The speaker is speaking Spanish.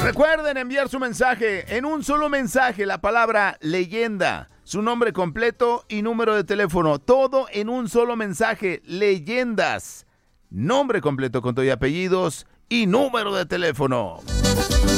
Recuerden enviar su mensaje, en un solo mensaje, la palabra leyenda, su nombre completo y número de teléfono. Todo en un solo mensaje, leyendas. Nombre completo con todo y apellidos y número de teléfono.